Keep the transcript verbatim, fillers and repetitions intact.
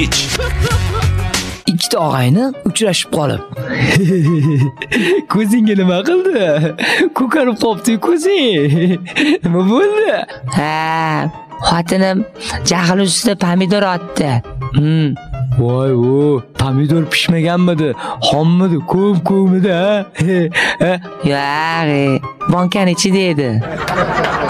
Ikkita og'ayni uchrashib qolib. Ko'zingga nima qildi? Ko'karib qopti ko'zing. Nima bo'ldi? Ha, xotinim jahl ustida pomidor otdi. Hmm. Voy o, pomidor pishmaganmidi? Xommidi, ko'm-ko'midi, ha? Yo'q, bankaning ichida edi.